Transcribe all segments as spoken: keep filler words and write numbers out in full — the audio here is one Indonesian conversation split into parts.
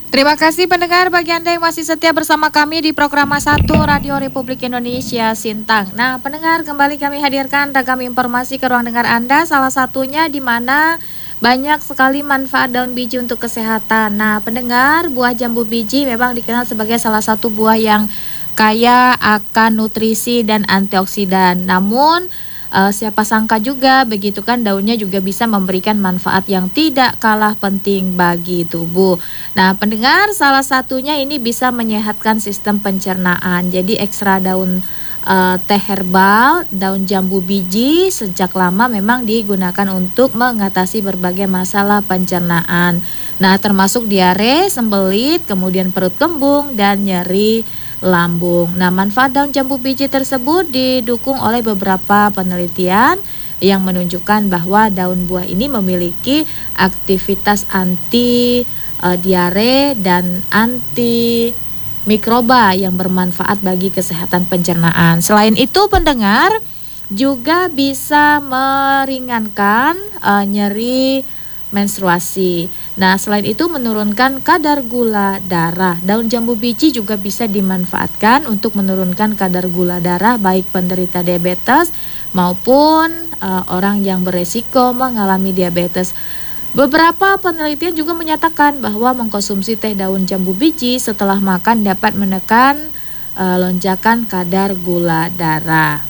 Terima kasih pendengar bagi Anda yang masih setia bersama kami di program satu Radio Republik Indonesia Sintang. Nah, pendengar, kembali kami hadirkan ragam informasi ke ruang dengar Anda, salah satunya di mana banyak sekali manfaat daun biji untuk kesehatan. Nah, pendengar, buah jambu biji memang dikenal sebagai salah satu buah yang kaya akan nutrisi dan antioksidan. Namun Uh, siapa sangka juga begitu kan, daunnya juga bisa memberikan manfaat yang tidak kalah penting bagi tubuh. Nah, pendengar, salah satunya ini bisa menyehatkan sistem pencernaan. Jadi ekstra daun uh, teh herbal, daun jambu biji sejak lama memang digunakan untuk mengatasi berbagai masalah pencernaan. Nah, termasuk diare, sembelit, kemudian perut kembung dan nyeri lambung. Nah, manfaat daun jambu biji tersebut didukung oleh beberapa penelitian yang menunjukkan bahwa daun buah ini memiliki aktivitas anti uh, diare dan anti mikroba yang bermanfaat bagi kesehatan pencernaan. Selain itu, pendengar, juga bisa meringankan uh, nyeri menstruasi. Nah, selain itu menurunkan kadar gula darah. Daun jambu biji juga bisa dimanfaatkan untuk menurunkan kadar gula darah baik penderita diabetes maupun uh, orang yang beresiko mengalami diabetes. Beberapa penelitian juga menyatakan bahwa mengkonsumsi teh daun jambu biji setelah makan dapat menekan uh, lonjakan kadar gula darah.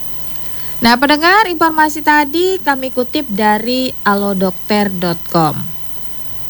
Nah, pendengar, informasi tadi kami kutip dari alodokter dot com.